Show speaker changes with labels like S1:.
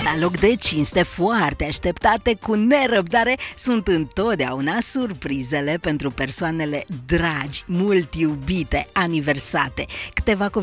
S1: La loc de cinste foarte așteptate cu nerăbdare sunt întotdeauna surprizele pentru persoanele dragi, mult iubite, aniversate. Câteva